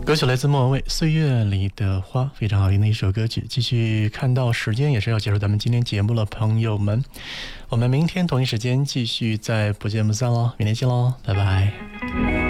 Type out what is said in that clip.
歌曲来自莫文蔚《岁月里的花》，非常好听的一首歌曲。继续看到时间也是要结束咱们今天节目了，朋友们，我们明天同一时间继续在不见不散喽，明天见喽，拜拜。